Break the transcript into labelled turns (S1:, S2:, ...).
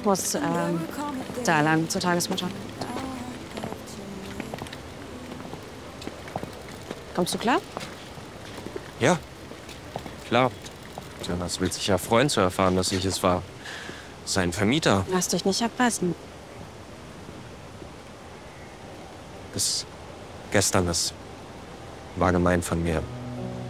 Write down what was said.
S1: muss da lang zur Tagesmutter. Kommst du klar?
S2: Ja, klar. Jonas will sich ja freuen zu erfahren, dass ich es war. Sein Vermieter.
S1: Lass dich nicht erpressen.
S2: Gestern, das war gemein von mir.